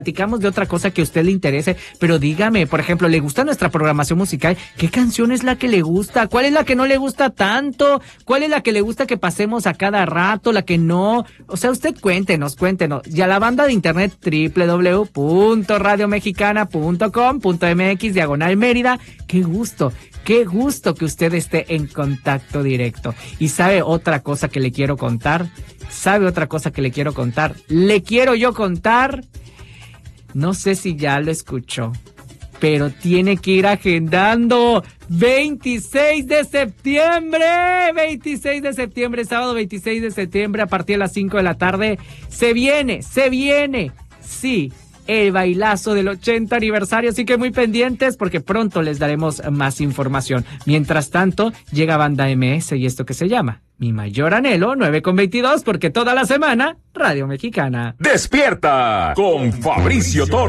platicamos de otra cosa que a usted le interese, pero dígame, por ejemplo, ¿le gusta nuestra programación musical? ¿Qué canción es la que le gusta? ¿Cuál es la que no le gusta tanto? ¿Cuál es la que le gusta que pasemos a cada rato? ¿La que no? O sea, usted cuéntenos. Y a la banda de internet www.radiomexicana.com.mx/Mérida, qué gusto que usted esté en contacto directo. Y ¿sabe otra cosa que le quiero contar? Le quiero yo contar. No sé si ya lo escuchó, pero tiene que ir agendando. 26 de septiembre, sábado 26 de septiembre, a partir de las 5 de la tarde. Se viene, sí, el bailazo del 80 aniversario, así que muy pendientes porque pronto les daremos más información. Mientras tanto, llega Banda MS y esto que se llama Mi Mayor Anhelo, 9:22, porque toda la semana, Radio Mexicana. ¡Despierta con Fabricio Torres!